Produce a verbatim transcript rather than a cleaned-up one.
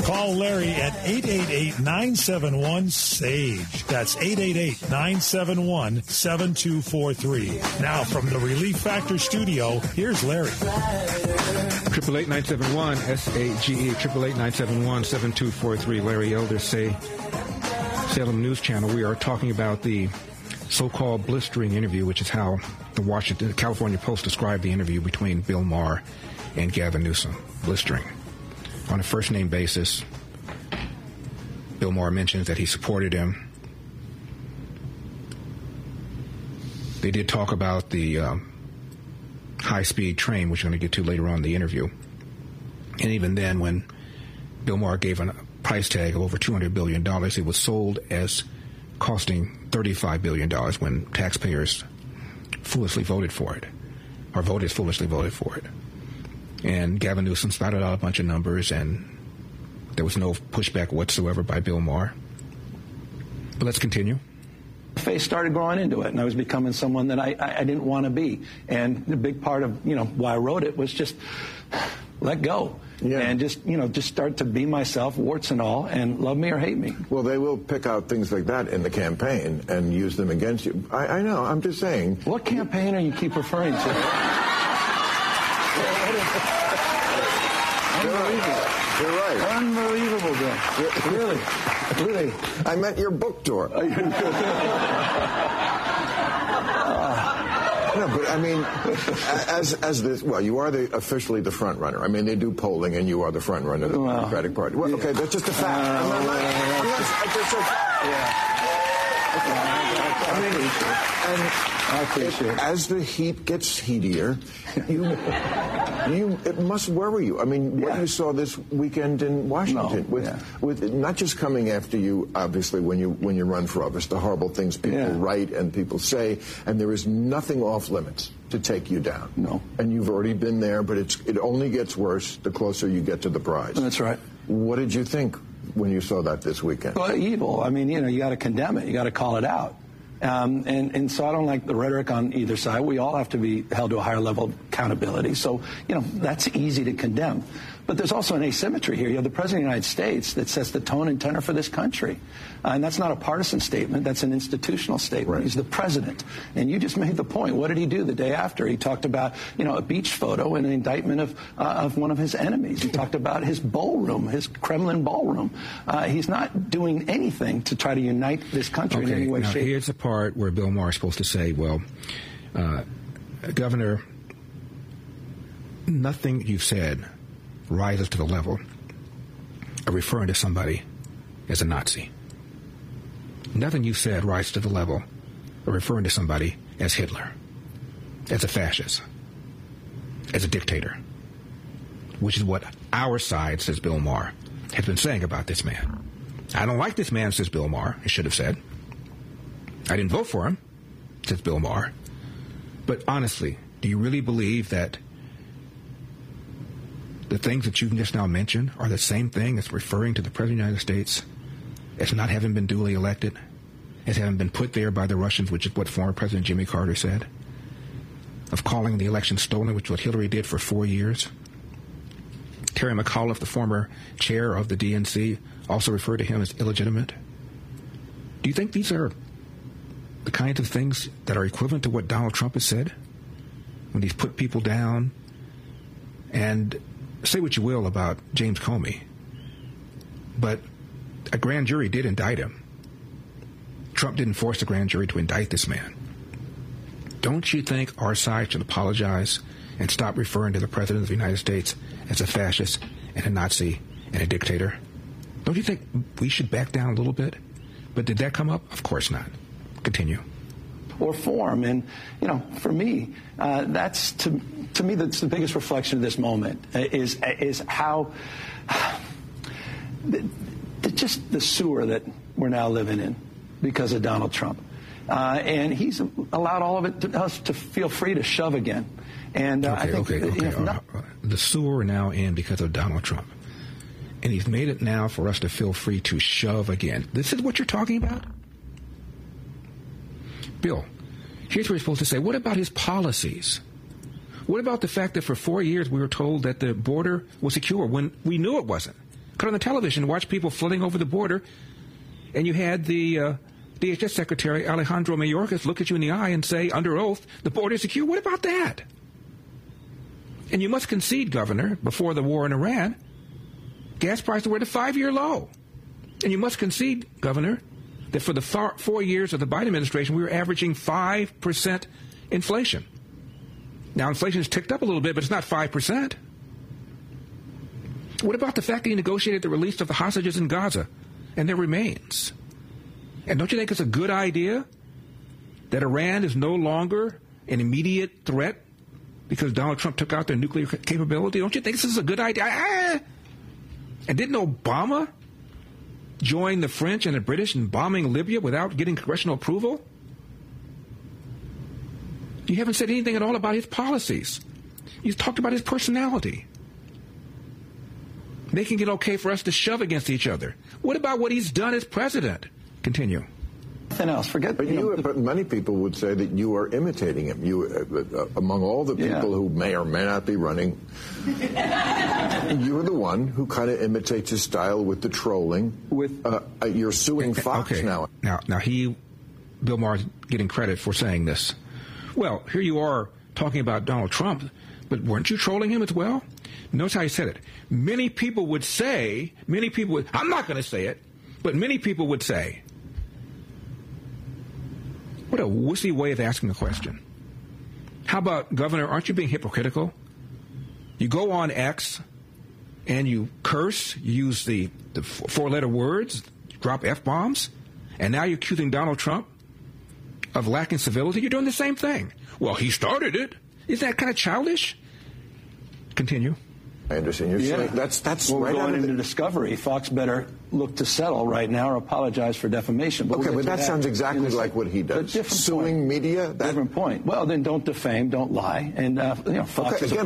Call Larry at eight eight eight, nine seven one, S A G E. That's eight eight eight, nine seven one, seven two four three. Now from the Relief Factor studio, here's Larry. Triple eight nine seven one S A G E. Triple eight nine seven one seven two four three. Larry Elder, say Salem News Channel. We are talking about the so-called blistering interview, which is how the Washington, the California Post described the interview between Bill Maher and Gavin Newsom. Blistering. On a first-name basis, Bill Maher mentions that he supported him. They did talk about the um, high-speed train, which we're going to get to later on in the interview. And even then, when Bill Maher gave a price tag of over two hundred billion dollars, it was sold as costing thirty-five billion dollars when taxpayers foolishly voted for it, or voters foolishly voted for it. And Gavin Newsom spouted out a bunch of numbers, and there was no pushback whatsoever by Bill Maher. But let's continue. Face started growing into it, and I was becoming someone that I, I, I didn't want to be. And the big part of, you know, why I wrote it was just let go. Yeah. And just, you know, just start to be myself, warts and all, and love me or hate me. Well, they will pick out things like that in the campaign and use them against you. I, I know. I'm just saying. What campaign are you keep referring to? Unbelievable. You're right. Unbelievable, Bill. Really. Really. I meant your book tour. uh, no, but I mean, as as this, well, you are the officially the front runner. I mean, they do polling, and you are the front runner of the well, Democratic Party. Well, yeah. Okay, that's just a fact. Uh, I'm not, I'm not, I'm not, I'm just a fact. Yeah. I mean, and I appreciate it. As the heat gets heatier, you, you, it must worry you. I mean, what yeah. you saw this weekend in Washington, no, with, yeah. with not just coming after you, obviously, when you when you run for office, the horrible things people yeah. write and people say, and there is nothing off limits to take you down. No. And you've already been there, but it's it only gets worse the closer you get to the prize. That's right. What did you think when you saw that this weekend? Well, evil. I mean, you know, you got to condemn it. You got to call it out. Um, and, and so I don't like the rhetoric on either side. We all have to be held to a higher level of accountability. So, you know, that's easy to condemn. But there's also an asymmetry here. You have the President of the United States that sets the tone and tenor for this country. Uh, and that's not a partisan statement. That's an institutional statement. Right. He's the president. And you just made the point. What did he do the day after? He talked about, you know, a beach photo and an indictment of uh, of one of his enemies. He talked about his ballroom, his Kremlin ballroom. Uh, he's not doing anything to try to unite this country okay, in any way, now shape. Here's the part where Bill Maher is supposed to say, well, uh, Governor, nothing you've said rises to the level of referring to somebody as a Nazi. Nothing you said rises to the level of referring to somebody as Hitler, as a fascist, as a dictator, which is what our side, says Bill Maher, has been saying about this man. I don't like this man, says Bill Maher, he should have said. I didn't vote for him, says Bill Maher. But honestly, do you really believe that the things that you've just now mentioned are the same thing as referring to the President of the United States as not having been duly elected, as having been put there by the Russians, which is what former President Jimmy Carter said, of calling the election stolen, which is what Hillary did for four years? Terry McAuliffe, the former chair of the D N C, also referred to him as illegitimate. Do you think these are the kinds of things that are equivalent to what Donald Trump has said when he's put people down? And say what you will about James Comey, but a grand jury did indict him. Trump didn't force the grand jury to indict this man. Don't you think our side should apologize and stop referring to the President of the United States as a fascist and a Nazi and a dictator? Don't you think we should back down a little bit? But did that come up? Of course not. Continue. Or form. And, you know, for me, uh, that's, to to me, that's the biggest reflection of this moment, uh, is is how, uh, the, the, just the sewer that we're now living in because of Donald Trump. Uh, and he's allowed all of it to us to feel free to shove again. And uh, okay, I think, okay, okay. You know, not, uh, the sewer we're now in because of Donald Trump. And he's made it now for us to feel free to shove again. This is what you're talking about? Bill, here's what we're supposed to say. What about his policies? What about the fact that for four years we were told that the border was secure when we knew it wasn't? cut on the television and watch people flooding over the border, and you had the uh, D H S Secretary Alejandro Mayorkas look at you in the eye and say, under oath, the border is secure. What about that? And you must concede, Governor, before the war in Iran, gas prices were at a five-year low. And you must concede, Governor, that for the far, four years of the Biden administration, we were averaging five percent inflation. Now, inflation has ticked up a little bit, but it's not five percent. What about the fact that he negotiated the release of the hostages in Gaza and their remains? And don't you think it's a good idea that Iran is no longer an immediate threat because Donald Trump took out their nuclear capability? Don't you think this is a good idea? Ah! And didn't Obama join the French and the British in bombing Libya without getting congressional approval? You haven't said anything at all about his policies. You've talked about his personality, making it okay for us to shove against each other. What about what he's done as president? Continue. Nothing else. Forget. But, you you, know, the, but many people would say that you are imitating him. You, uh, uh, among all the people yeah. who may or may not be running, you're the one who kind of imitates his style with the trolling. With uh, uh, you're suing Fox okay. now. Now, now he, Bill Maher's getting credit for saying this. Well, here you are talking about Donald Trump, but weren't you trolling him as well? Notice how he said it. Many people would say, many people would, I'm not going to say it, but many people would say. What a wussy way of asking the question. How about, Governor, aren't you being hypocritical? You go on X and you curse, use the, the four-letter words, drop F-bombs, and now you're accusing Donald Trump of lacking civility. You're doing the same thing. Well, he started it. Isn't that kind of childish? Continue. I understand. You're yeah. saying that's that's well, right going out of into the... discovery. Fox better look to settle right now or apologize for defamation. But okay, we'll but that, that sounds exactly like what he does. Suing point. media. That... Different point. Well, then don't defame, don't lie, and uh, you know, Fox okay, is again,